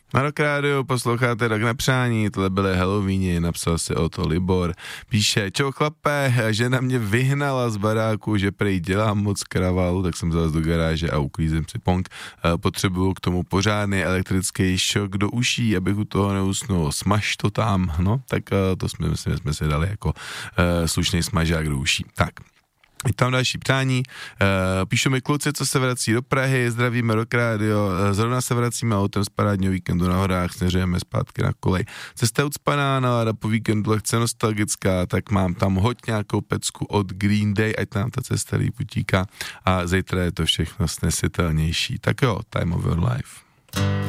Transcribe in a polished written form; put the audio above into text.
Na Rock Radio posloucháte Rock na přání, tohle byly Halloweeni, napsal si o to Libor. Píše, čau chlape, žena mě vyhnala z baráku, že prej dělám moc kravalu, tak jsem zalez do garáže a uklízím si pong. Potřebuju k tomu pořádný elektrický šok do uší, abych u toho neusnul. Smaž to tam, no, tak to jsme si dali jako slušný smažák do uší. Tak. Je tam další přání, píšou mi kluci, co se vrací do Prahy, zdravíme Rock Radio, zrovna se vracíme autem z parádního víkendu na horách, směřujeme zpátky na kolej. Cesta ucpaná, nálada po víkendu lehce nostalgická, tak mám tam hoď nějakou pecku od Green Day, ať nám ta cesta líp utíká a zítra je to všechno snesitelnější. Tak jo, Time of Your Life.